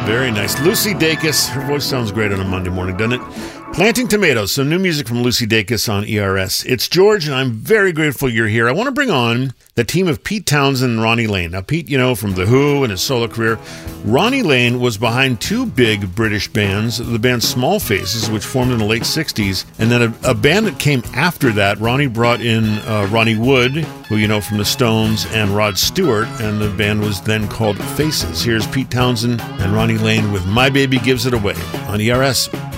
Very nice. Lucy Dacus. Her voice sounds great on a Monday morning, doesn't it? Planting Tomatoes. Some new music from Lucy Dacus on ERS. It's George, and I'm very grateful you're here. I want to bring on the team of Pete Townshend and Ronnie Lane. Now, Pete, you know, from The Who and his solo career. Ronnie Lane was behind two big British bands, the band Small Faces, which formed in the late 60s, and then a band that came after that. Ronnie brought in Ronnie Wood, who you know from the Stones, and Rod Stewart, and the band was then called Faces. Here's Pete Townshend and Ronnie Lane with My Baby Gives It Away on ERS.